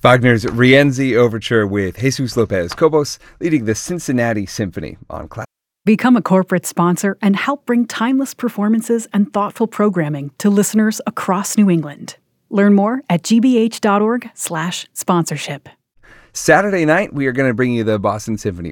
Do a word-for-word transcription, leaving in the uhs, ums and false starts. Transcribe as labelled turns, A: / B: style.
A: Wagner's Rienzi Overture with Jesus Lopez Cobos leading the Cincinnati Symphony on class.
B: Become a corporate sponsor and help bring timeless performances and thoughtful programming to listeners across New England. Learn more at gbh.org slash sponsorship.
A: Saturday night, we are going to bring you the Boston Symphony